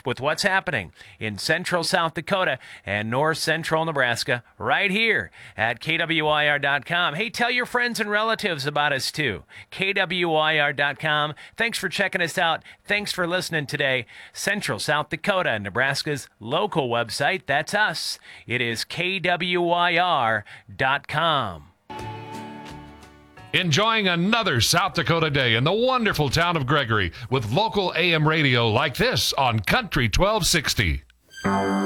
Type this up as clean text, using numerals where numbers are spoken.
with what's happening in central South Dakota and north central Nebraska right here at KWIR.com. Hey, tell your friends and relatives about us too. KWIR.com. Thanks for checking us out. Thanks for listening today. Central South Dakota, Nebraska's local website. That's us. It is KWIR.com. Enjoying another South Dakota day in the wonderful town of Gregory with local AM radio like this on Country 1260.